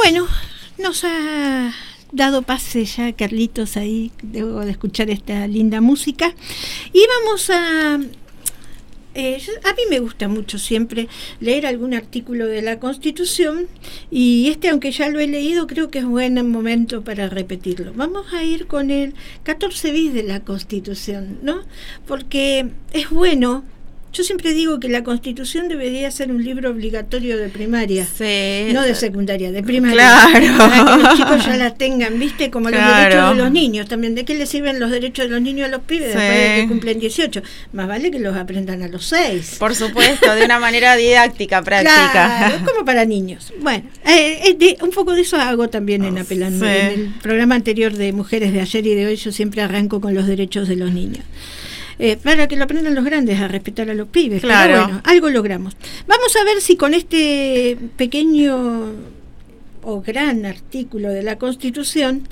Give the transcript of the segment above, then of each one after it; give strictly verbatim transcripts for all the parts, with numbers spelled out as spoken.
Bueno, nos ha dado pase ya Carlitos ahí, debo de escuchar esta linda música. Y vamos a... Eh, a mí me gusta mucho siempre leer algún artículo de la Constitución, y este, aunque ya lo he leído, creo que es buen momento para repetirlo. Vamos a ir con el catorce bis de la Constitución, ¿no? Porque es bueno. Yo siempre digo que la Constitución debería ser un libro obligatorio de primaria, sí, no de secundaria, de primaria. Claro. Para que los chicos ya la tengan, ¿viste? Como claro. los derechos de los niños también. ¿De qué les sirven los derechos de los niños a los pibes sí. después de que cumplen dieciocho? Más vale que los aprendan a los seis. Por supuesto, de una manera didáctica, práctica. Claro, es como para niños. Bueno, eh, de, un poco de eso hago también en Apelando. Sí. En el programa anterior de Mujeres de ayer y de hoy yo siempre arranco con los derechos de los niños. Eh, para que lo aprendan los grandes a respetar a los pibes. Claro. Pero bueno, algo logramos. Vamos a ver si con este pequeño o gran artículo de la Constitución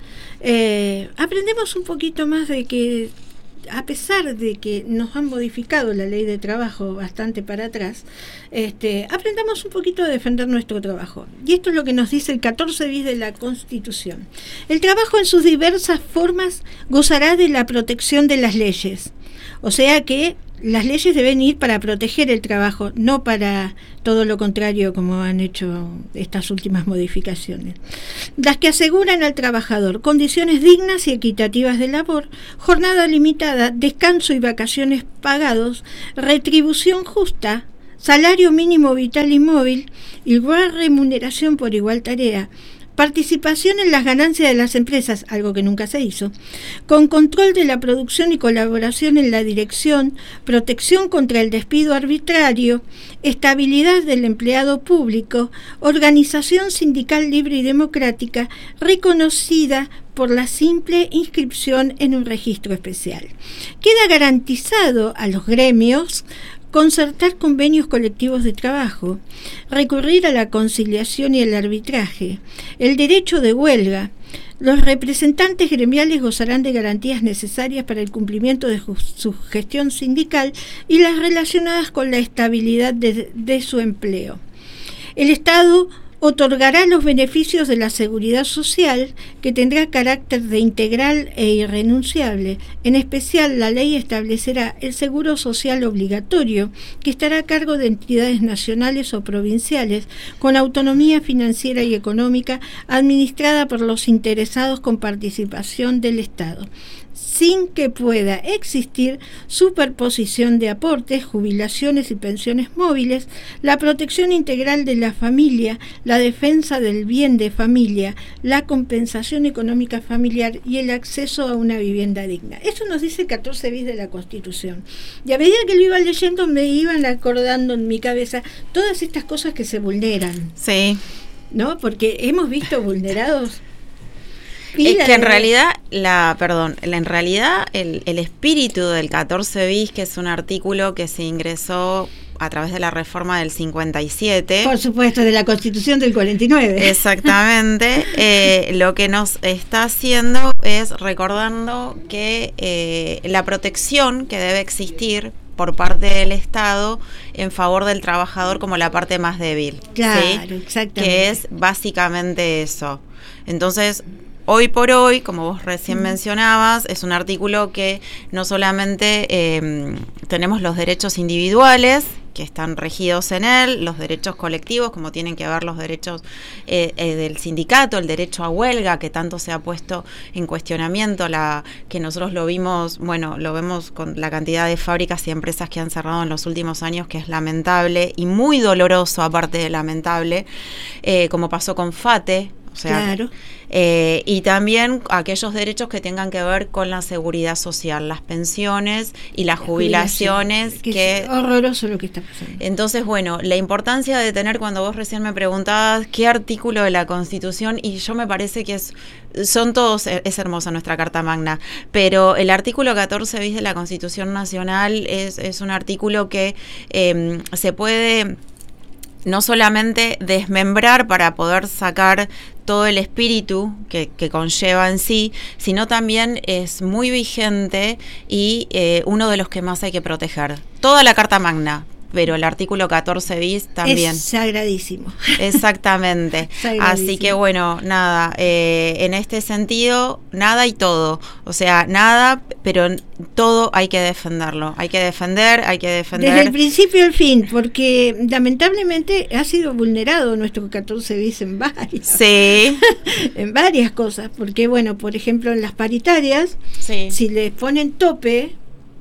eh, aprendemos un poquito más de que, a pesar de que nos han modificado la ley de trabajo bastante para atrás, este, aprendamos un poquito a defender nuestro trabajo. Y esto es lo que nos dice el catorce bis de la Constitución. El trabajo en sus diversas formas gozará de la protección de las leyes. O sea que las leyes deben ir para proteger el trabajo, no para todo lo contrario como han hecho estas últimas modificaciones. Las que aseguran al trabajador condiciones dignas y equitativas de labor, jornada limitada, descanso y vacaciones pagados, retribución justa, salario mínimo vital y móvil, igual remuneración por igual tarea, participación en las ganancias de las empresas, algo que nunca se hizo, con control de la producción y colaboración en la dirección, protección contra el despido arbitrario, estabilidad del empleado público, organización sindical libre y democrática, reconocida por la simple inscripción en un registro especial. Queda garantizado a los gremios concertar convenios colectivos de trabajo, recurrir a la conciliación y el arbitraje, el derecho de huelga. Los representantes gremiales gozarán de garantías necesarias para el cumplimiento de su gestión sindical y las relacionadas con la estabilidad de, de su empleo. El Estado otorgará los beneficios de la seguridad social, que tendrá carácter de integral e irrenunciable. En especial, la ley establecerá el seguro social obligatorio, que estará a cargo de entidades nacionales o provinciales, con autonomía financiera y económica, administrada por los interesados con participación del Estado, sin que pueda existir superposición de aportes, jubilaciones y pensiones móviles, la protección integral de la familia, la defensa del bien de familia, la compensación económica familiar y el acceso a una vivienda digna. Eso nos dice el catorce bis de la Constitución. Y a medida que lo iba leyendo me iban acordando en mi cabeza todas estas cosas que se vulneran. Sí. ¿No? Porque hemos visto vulnerados... Es que en realidad, la perdón, la, en realidad el, el espíritu del catorce bis, que es un artículo que se ingresó a través de la reforma del cincuenta y siete. Por supuesto, de la Constitución del cuarenta y nueve. Exactamente. eh, lo que nos está haciendo es recordando que eh, la protección que debe existir por parte del Estado en favor del trabajador como la parte más débil. Claro, ¿sí? exactamente. Que es básicamente eso. Entonces, hoy por hoy, como vos recién mm. mencionabas, es un artículo que no solamente eh, tenemos los derechos individuales que están regidos en él, los derechos colectivos, como tienen que ver los derechos eh, eh, del sindicato, el derecho a huelga, que tanto se ha puesto en cuestionamiento, la que nosotros lo vimos, bueno, lo vemos con la cantidad de fábricas y empresas que han cerrado en los últimos años, que es lamentable y muy doloroso, aparte de lamentable, eh, como pasó con FATE. O sea, claro. eh, y también aquellos derechos que tengan que ver con la seguridad social, las pensiones y las jubilaciones. Que que es horroroso lo que está pasando. Entonces, bueno, la importancia de tener, cuando vos recién me preguntabas qué artículo de la Constitución, y yo me parece que es son todos, es hermosa nuestra Carta Magna, pero el artículo catorce bis de la Constitución Nacional es, es un artículo que eh, se puede no solamente desmembrar para poder sacar todo el espíritu que, que conlleva en sí, sino también es muy vigente y eh, uno de los que más hay que proteger. Toda la Carta Magna, pero el artículo catorce bis también. Es sagradísimo. Exactamente. Sagradísimo. Así que bueno, nada, eh, en este sentido, nada y todo. O sea, nada, pero todo hay que defenderlo. Hay que defender, hay que defender. Desde el principio al fin, porque lamentablemente ha sido vulnerado nuestro catorce bis en varias. Sí. En varias cosas, porque bueno, por ejemplo, en las paritarias, sí. si les ponen tope,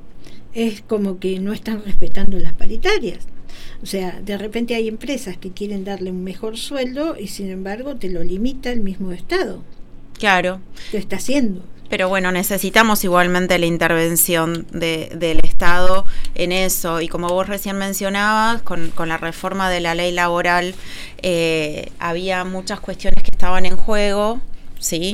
es como que no están respetando las paritarias. O sea, de repente hay empresas que quieren darle un mejor sueldo y sin embargo te lo limita el mismo Estado. Claro. Lo está haciendo. Pero bueno, necesitamos igualmente la intervención de, del Estado en eso. Y como vos recién mencionabas, con, con la reforma de la ley laboral, eh, había muchas cuestiones que estaban en juego, ¿sí?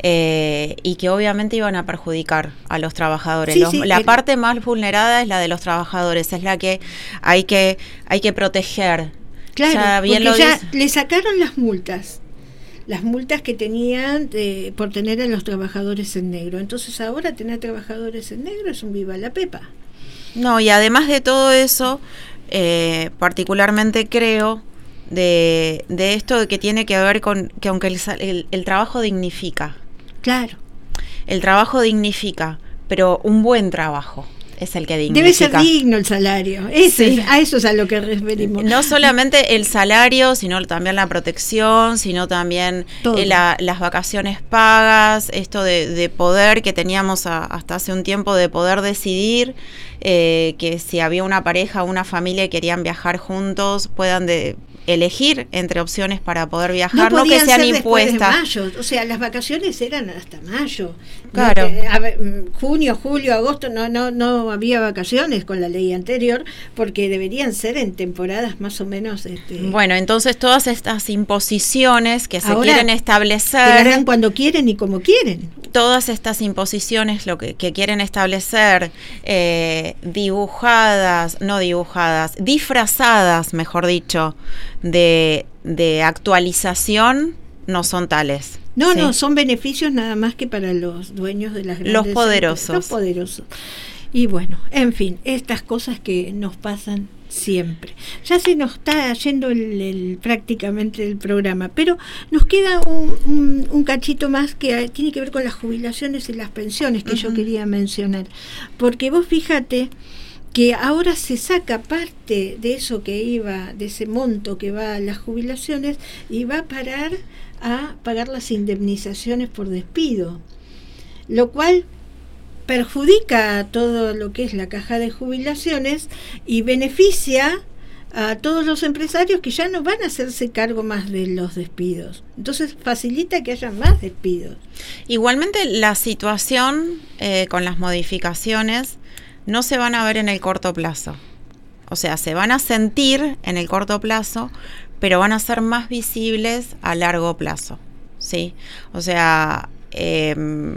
Eh, y que obviamente iban a perjudicar a los trabajadores. Sí, los, sí, la el... parte más vulnerada es la de los trabajadores, es la que hay que, hay que proteger. Claro, ya bien porque lo ya dice. le sacaron las multas. Las multas que tenían de, por tener a los trabajadores en negro. Entonces ahora tener trabajadores en negro es un viva la pepa. No, y además de todo eso, eh, particularmente creo de, de esto de que tiene que ver con que aunque el, el, el trabajo dignifica. Claro. El trabajo dignifica, pero un buen trabajo es el que dignifica. Debe ser digno el salario. Ese, sí. A eso es a lo que referimos. No solamente el salario, sino también la protección, sino también eh, la, las vacaciones pagas, esto de, de poder que teníamos a, hasta hace un tiempo, de poder decidir eh, que si había una pareja o una familia y querían viajar juntos, puedan de elegir entre opciones para poder viajar, no, no que sean impuestas. De mayo. O sea, las vacaciones eran hasta mayo. Claro. No, a ver, junio, julio, agosto, no, no, no había vacaciones con la ley anterior, porque deberían ser en temporadas más o menos. Este, bueno, entonces todas estas imposiciones que se ahora quieren establecer. Que las dan cuando quieren y como quieren. Todas estas imposiciones lo que, que quieren establecer, eh, dibujadas, no dibujadas, disfrazadas, mejor dicho, de, de actualización, no son tales. No, ¿sí? no, son beneficios nada más que para los dueños de las grandes los poderosos. Empresas, los poderosos. Y bueno, en fin, estas cosas que nos pasan siempre. Ya se nos está yendo el, el, prácticamente el programa, pero nos queda un, un, un cachito más que tiene que ver con las jubilaciones y las pensiones que uh-huh. yo quería mencionar. Porque vos fíjate que ahora se saca parte de eso que iba, de ese monto que va a las jubilaciones, y va a parar a pagar las indemnizaciones por despido, lo cual perjudica a todo lo que es la caja de jubilaciones y beneficia a todos los empresarios que ya no van a hacerse cargo más de los despidos. Entonces facilita que haya más despidos. Igualmente la situación eh, con las modificaciones no se van a ver en el corto plazo. O sea, se van a sentir en el corto plazo, pero van a ser más visibles a largo plazo, ¿sí? O sea, eh,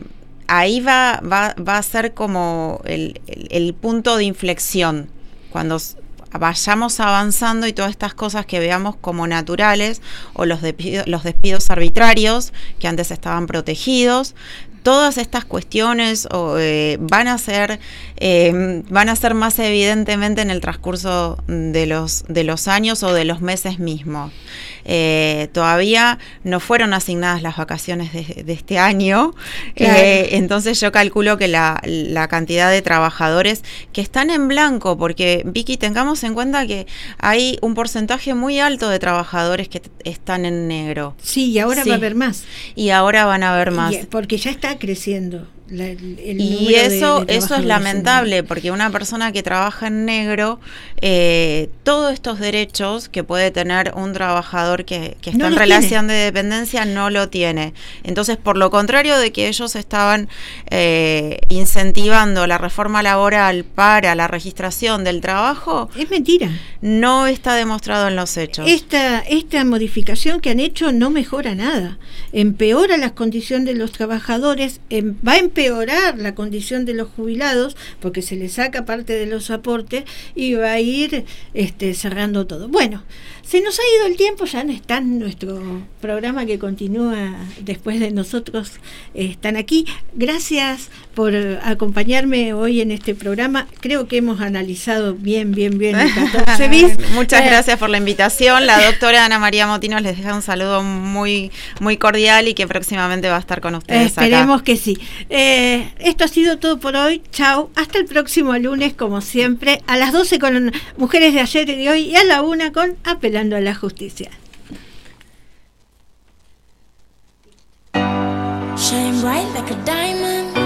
ahí va, va, va a ser como el, el, el punto de inflexión, cuando vayamos avanzando y todas estas cosas que veamos como naturales, o los despidos, los despidos arbitrarios que antes estaban protegidos. Todas estas cuestiones oh, eh, van a ser eh, van a ser más evidentemente en el transcurso de los de los años o de los meses mismos. Eh, todavía no fueron asignadas las vacaciones de, de este año, claro. eh, entonces yo calculo que la, la cantidad de trabajadores que están en blanco, porque Vicky, tengamos en cuenta que hay un porcentaje muy alto de trabajadores que t- están en negro. Sí, y ahora sí. va a haber más. Y ahora van a haber más. Y, porque ya está creciendo. La, el, el y eso de, de eso es lamentable, porque una persona que trabaja en negro, eh, todos estos derechos que puede tener un trabajador que, que está no en relación tiene. de dependencia no lo tiene. Entonces, por lo contrario de que ellos estaban eh, incentivando la reforma laboral para la registración del trabajo, es mentira. No está demostrado en los hechos. Esta, esta modificación que han hecho no mejora nada, empeora las condiciones de los trabajadores, em, va a empeorar empeorar la condición de los jubilados, porque se les saca parte de los aportes y va a ir este, cerrando todo. Bueno, se nos ha ido el tiempo, ya no está nuestro programa que continúa después de nosotros, eh, están aquí. Gracias por acompañarme hoy en este programa. Creo que hemos analizado bien, bien, bien el catorce bis. Muchas eh, gracias por la invitación. La doctora Ana María Motinos les deja un saludo muy, muy cordial y que próximamente va a estar con ustedes. Esperemos acá. que sí. Eh, esto ha sido todo por hoy. Chao. Hasta el próximo lunes, como siempre, a las doce con Mujeres de Ayer y de Hoy y a la una con Apelando a la Justicia. Shine bright like a diamond.